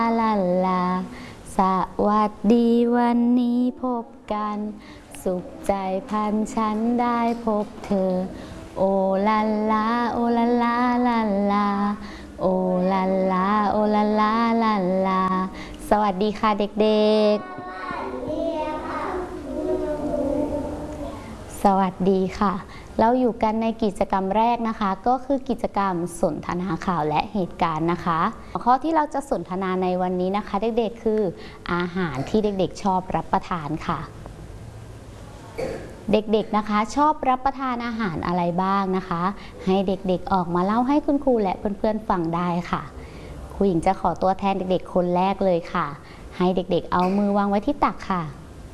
ลาลาสวัสดีวันนี้พบกันสุขใจพันฉันได้พบเธอโอลาลาโอลาลาลาลาโอลาลาโอลาลาลาลาสวัสดีค่ะเด็กๆสวัสดีค่ะเราอยู่กันในกิจกรรมแรกนะคะก็คือกิจกรรมสนทนาข่าวและเหตุการณ์นะคะข้อที่เราจะสนทนาในวันนี้นะคะเด็กๆคืออาหารที่เด็กๆชอบรับประทานค่ะเด็กๆนะคะชอบรับประทานอาหารอะไรบ้างนะคะให้เด็กๆออกมาเล่าให้คุณครูและเพื่อนๆฟังได้ค่ะครูหญิงจะขอตัวแทนเด็กๆคนแรกเลยค่ะให้เด็กๆเอามือวางไว้ที่ตักค่ะ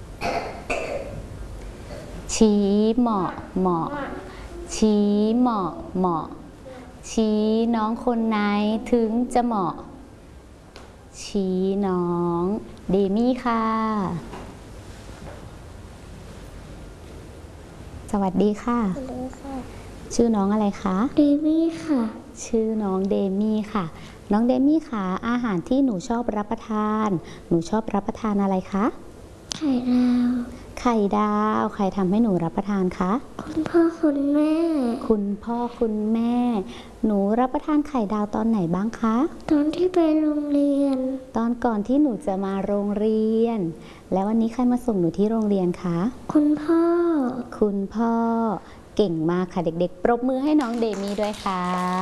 ชี้เหมาะเหมาะชี้เหมาะเหมาะชี้น้องคนไหนถึงจะเหมาะชี้น้องเดมี่ค่ะสวัสดีค่ะชื่อน้องอะไรคะเดมี่ค่ะชื่อน้องเดมี่ค่ะน้องเดมี่ค่ะอาหารที่หนูชอบรับประทานหนูชอบรับประทานอะไรคะไข่ดาวไข่ดาวใครทำให้หนูรับประทานคะคุณพ่อคุณแม่คุณพ่อคุณแม่หนูรับประทานไข่ดาวตอนไหนบ้างคะตอนที่ไปโรงเรียนตอนก่อนที่หนูจะมาโรงเรียนแล้ววันนี้ใครมาส่งหนูที่โรงเรียนคะคุณพ่อคุณพ่อเก่งมากค่ะเด็กๆปรบมือให้น้องเดมี่ด้วยค่ะ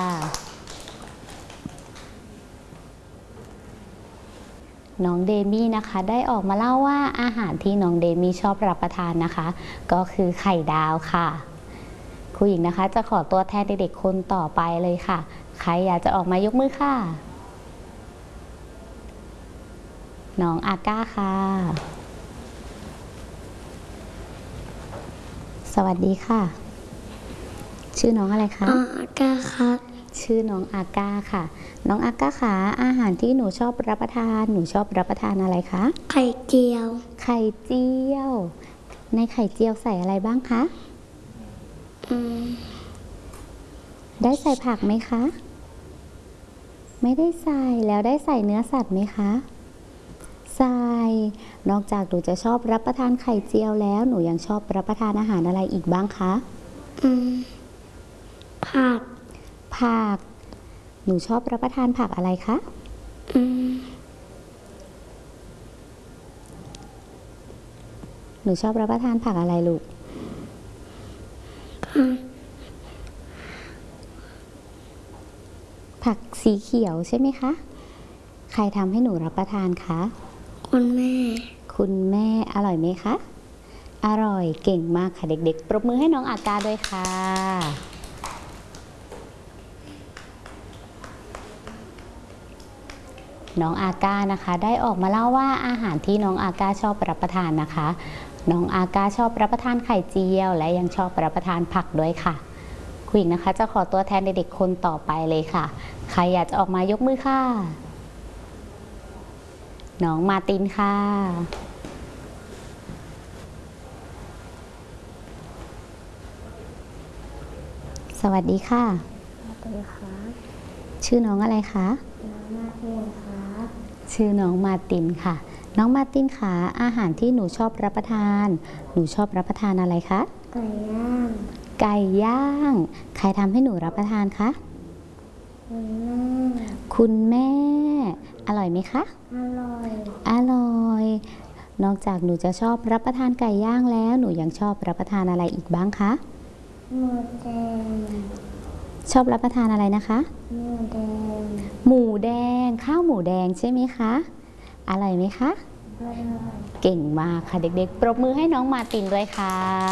น้องเดมี่นะคะได้ออกมาเล่าว่าอาหารที่น้องเดมี่ชอบรับประทานนะคะก็คือไข่ดาวค่ะครูหญิงนะคะจะขอตัวแทนเด็กๆคนต่อไปเลยค่ะใครอยากจะออกมายกมือค่ะน้องอาก้าค่ะสวัสดีค่ะชื่อน้องอะไรคะอาก้าครับชื่อน้องอาก้าค่ะน้องอาก้าค่ะอาหารที่หนูชอบรับประทานหนูชอบรับประทานอะไรคะไข่เจียวไข่เจียวในไข่เจียวใส่อะไรบ้างคะได้ใส่ผักไหมคะไม่ได้ใส่แล้วได้ใส่เนื้อสัตว์ไหมคะใส่นอกจากหนูจะชอบรับประทานไข่เจียวแล้วหนูยังชอบรับประทานอาหารอะไรอีกบ้างคะผักหนูชอบรับประทานผักอะไรคะหนูชอบรับประทานผักอะไรลูกผักสีเขียวใช่ไหมคะใครทำให้หนูรับประทานคะคุณแม่คุณแม่อร่อยไหมคะอร่อยเก่งมากค่ะเด็กๆปรบมือให้น้องอากาด้วยค่ะน้องอาก้านะคะได้ออกมาเล่าว่าอาหารที่น้องอาก้าชอบรับประทานนะคะน้องอาก้าชอบรับประทานไข่เจียวและยังชอบรับประทานผักด้วยค่ะครูหญิงนะคะจะขอตัวแทนเด็กๆคนต่อไปเลยค่ะใครอยากจะออกมายกมือค่ะน้องมาตินค่ะสวัสดีค่ะสวัสดีค่ะชื่อน้องอะไรคะน้องมาตินค่ะชื่อน้องมาตินค่ะน้องมาตินค่ะอาหารที่หนูชอบรับประทานหนูชอบรับประทานอะไรคะไก่ย่างไก่ย่างใครทำให้หนูรับประทานคะคุณแม่อร่อยไหมคะอร่อยนอกจากหนูจะชอบรับประทานไก่ย่างแล้วหนูยังชอบรับประทานอะไรอีกบ้างคะหมูแดงชอบรับประทานอะไรนะคะหมูแดงข้าวหมูแดงใช่ไหมคะอร่อยไหมคะเก่งมากค่ะเด็กๆปรบมือให้น้องมาตินด้วยค่ะ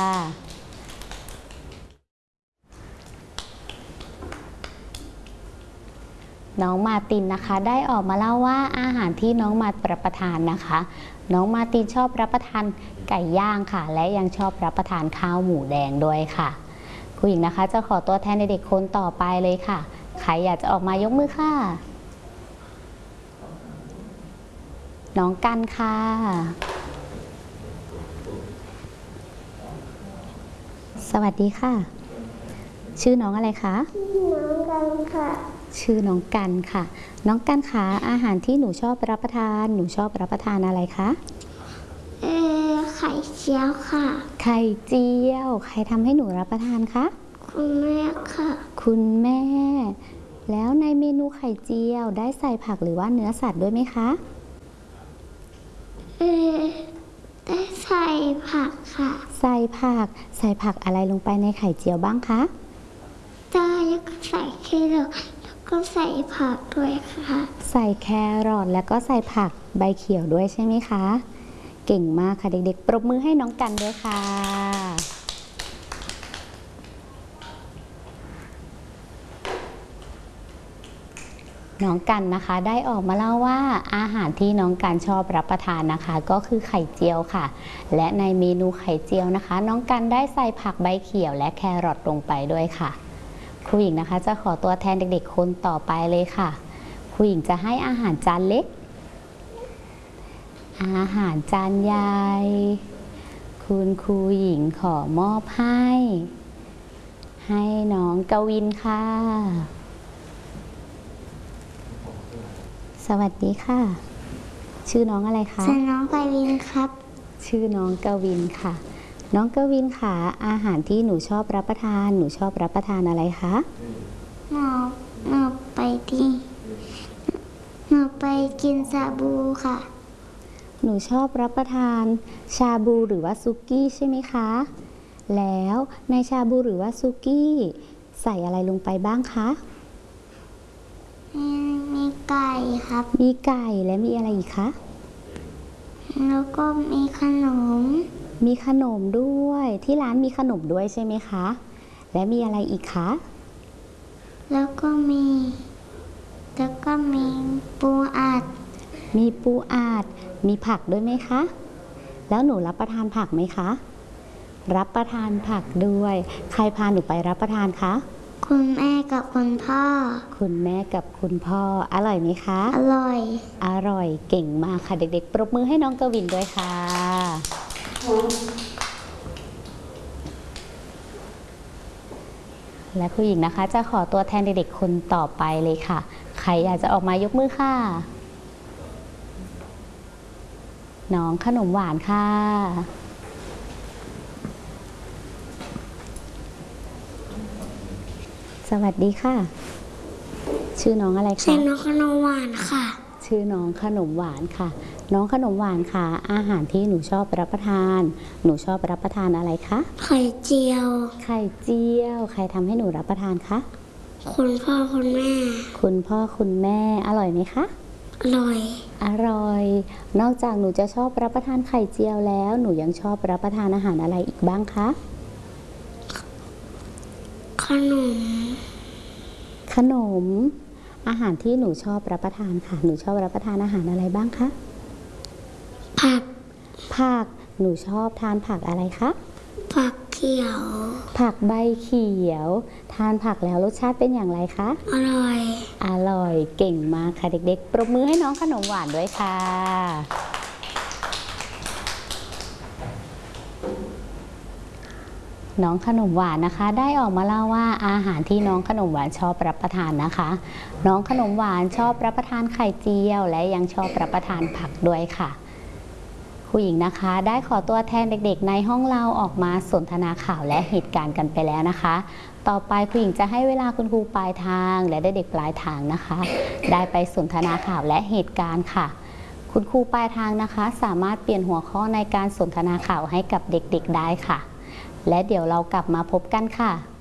น้องมาตินนะคะได้ออกมาเล่าว่าอาหารที่น้องมารับประทานนะคะน้องมาตินชอบรับประทานไก่ย่างค่ะและยังชอบรับประทานข้าวหมูแดงด้วยค่ะครูหญิงนะคะจะขอตัวแทนเด็กๆคนต่อไปเลยค่ะใครอยากจะออกมายกมือค่ะน้องกันค่ะสวัสดีค่ะชื่อน้องอะไรคะน้องกันค่ะชื่อน้องกันค่ะ น้องกันคะอาหารที่หนูชอบรับประทาน หนูชอบรับประทานอะไรคะไข่เจียวค่ะไข่เจียว ใครทำให้หนูรับประทานคะคุณแม่ค่ะคุณแม่ แล้วในเมนูไข่เจียวได้ใส่ผักหรือว่าเนื้อสัตว์ด้วยไหมคะได้ใส่ผักค่ะใส่ผักอะไรลงไปในไข่เจียวบ้างคะได้แล้วก็ใส่แครอทแล้วก็ใส่ผักด้วยค่ะใส่แครอทแล้วก็ใส่ผักใบเขียวด้วยใช่ไหมคะ เก่งมากค่ะเด็กๆ ปรบมือให้น้องกันด้วยค่ะ น้องกันนะคะได้ออกมาเล่าว่าอาหารที่น้องกันชอบรับประทานนะคะ ก็คือไข่เจียวค่ะ และในเมนูไข่เจียวนะคะ น้องกันได้ใส่ผักใบเขียวและแครอทลงไปด้วยค่ะครูหญิงนะคะจะขอตัวแทนเด็กๆคนต่อไปเลยค่ะครูหญิงจะให้อาหารจานเล็ก อาหารจานใหญ่คุณครูหญิงขอมอบให้น้องกวินค่ะสวัสดีค่ะชื่อน้องอะไรคะใส่น้องไกวินครับชื่อน้องกวินค่ะ น้องกวินค่ะอาหารที่หนูชอบรับประทานหนูชอบรับประทานอะไรคะหนูไปที่หนูไปกินชาบูค่ะหนูชอบรับประทานชาบูหรือว่าซุกี้ใช่ไหมคะแล้วในชาบูหรือว่าซุกี้ใส่อะไรลงไปบ้างคะมีไก่ครับมีไก่และมีอะไรอีกคะแล้วก็มีขนมมีขนมด้วยที่ร้านมีขนมด้วยใช่ไหมคะและมีอะไรอีกคะแล้วก็มีปูอัดมีปูอัดมีผักด้วยไหมคะแล้วหนูรับประทานผักไหมคะรับประทานผักด้วยใครพาหนูไปรับประทานคะคุณแม่กับคุณพ่อคุณแม่กับคุณพ่ออร่อยไหมคะอร่อยอร่อยเก่งมากค่ะเด็กๆปรบมือให้น้องกวินด้วยค่ะและครูหญิงนะคะจะขอตัวแทนเด็กๆคนต่อไปเลยค่ะใครอยากจะออกมายกมือค่ะน้องขนมหวานค่ะสวัสดีค่ะชื่อน้องอะไรคะชื่อน้องขนมหวานค่ะชื่อน้องขนมหวานค่ะน้องขนมหวานค่ะอาหารที่หนูชอบรับประทานหนูชอบรับประทานอะไรคะไข่เจียวไข่เจียวใครทำให้หนูรับประทานคะคุณพ่อคุณแม่คุณพ่อคุณแม่อร่อยไหมคะอร่อยอร่อย นอกจากหนูจะชอบรับประทานไข่เจียวแล้วหนูยังชอบรับประทานอาหารอะไรอีกบ้างคะขนมขนมอาหารที่หนูชอบรับประทานค่ะหนูชอบรับประทานอาหารอะไรบ้างคะ ผักหนูชอบทานผักอะไรคะผักเขียวผักใบเขียวทานผักแล้วรสชาติเป็นอย่างไรคะอร่อยอร่อยเก่งมากค่ะเด็กๆปรบมือให้น้องขนมหวานด้วยค่ะน้องขนมหวานนะคะได้ออกมาเล่าว่าอาหารที่น้องขนมหวานชอบรับประทานนะคะน้องขนมหวานชอบรับประทานไข่เจียวและยังชอบรับประทานผักด้วยค่ะครูหญิงนะคะได้ขอตัวแทนเด็กๆในห้องเราออกมาสนทนาข่าวและเหตุการณ์กันไปแล้วนะคะต่อไปครูหญิงจะให้เวลาคุณครูปลายทางและเด็กๆปลายทางนะคะได้ไปสนทนาข่าวและเหตุการณ์ค่ะคุณครูปลายทางนะคะสามารถเปลี่ยนหัวข้อในการสนทนาข่าวให้กับเด็กๆได้ค่ะและเดี๋ยวเรากลับมาพบกันค่ะ